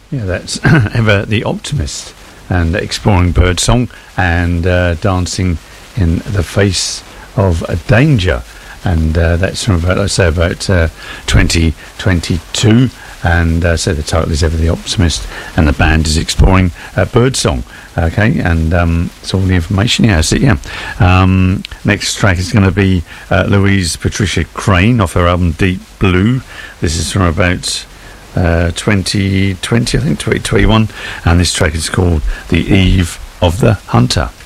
Yeah, that's Ever the Optimist and Exploring Birdsong and Dancing in the Face of Danger. And that's from about, I say, about 2022. And so the title is Ever the Optimist, and the band is Exploring Birdsong. Okay, and that's all the information. Yeah, that's it. Yeah. Next track is going to be Louise Patricia Crane off her album Deep Blue. This is from about 2020, I think 2021, and this track is called The Eve of the Hunter.